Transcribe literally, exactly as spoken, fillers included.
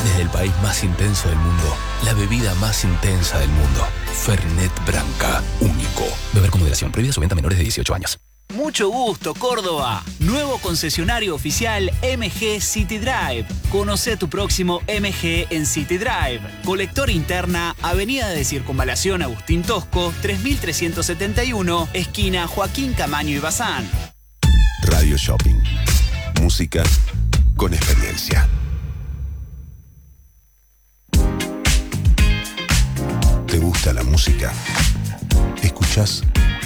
Desde el país más intenso del mundo, la bebida más intensa del mundo. Fernet Branca, único. Beber con moderación. Prohibida su venta a menores de dieciocho años. Mucho gusto, Córdoba. Nuevo concesionario oficial M G City Drive. Conoce tu próximo M G en City Drive. Colector interna, Avenida de Circunvalación Agustín Tosco, tres mil trescientos setenta y uno, esquina Joaquín Camaño y Bazán. Radio Shopping. Música con experiencia. ¿Te gusta la música? Escuchás